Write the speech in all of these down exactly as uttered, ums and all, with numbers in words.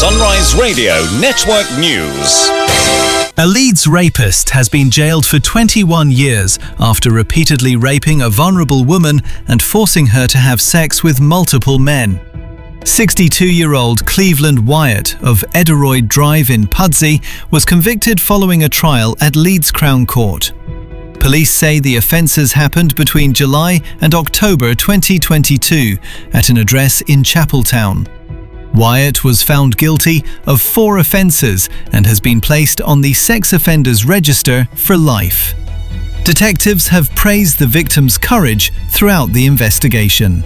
Sunrise Radio Network News. A Leeds rapist has been jailed for twenty-one years after repeatedly raping a vulnerable woman and forcing her to have sex with multiple men. sixty-two-year-old Cleveland Wyatt of Ederoyd Drive in Pudsey was convicted following a trial at Leeds Crown Court. Police say the offences happened between July and October twenty twenty-two at an address in Chapeltown. Wyatt was found guilty of four offences and has been placed on the sex offenders register for life. Detectives have praised the victim's courage throughout the investigation.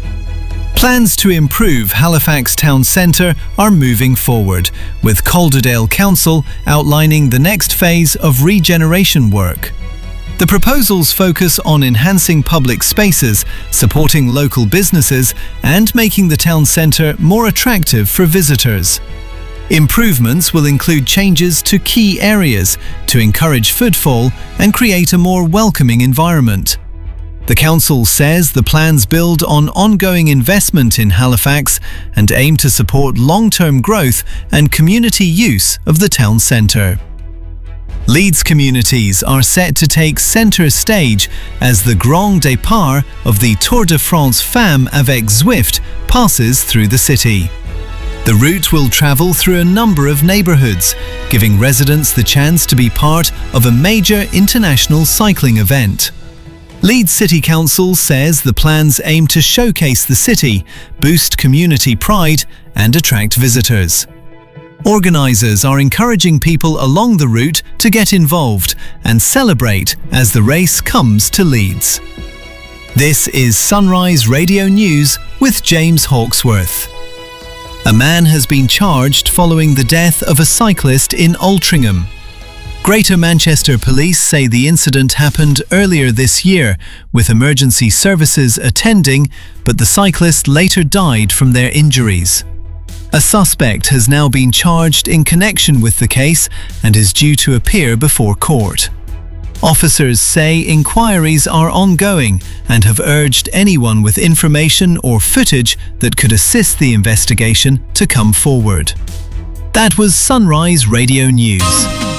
Plans to improve Halifax town centre are moving forward, with Calderdale Council outlining the next phase of regeneration work. The proposals focus on enhancing public spaces, supporting local businesses, and making the town centre more attractive for visitors. Improvements will include changes to key areas to encourage footfall and create a more welcoming environment. The council says the plans build on ongoing investment in Halifax and aim to support long-term growth and community use of the town centre. Leeds communities are set to take centre stage as the Grand Départ of the Tour de France Femmes avec Zwift passes through the city. The route will travel through a number of neighbourhoods, giving residents the chance to be part of a major international cycling event. Leeds City Council says the plans aim to showcase the city, boost community pride and attract visitors. Organisers are encouraging people along the route to get involved and celebrate as the race comes to Leeds. This is Sunrise Radio News with James Hawksworth. A man has been charged following the death of a cyclist in Altrincham. Greater Manchester Police say the incident happened earlier this year, with emergency services attending, but the cyclist later died from their injuries. A suspect has now been charged in connection with the case and is due to appear before court. Officers say inquiries are ongoing and have urged anyone with information or footage that could assist the investigation to come forward. That was Sunrise Radio News.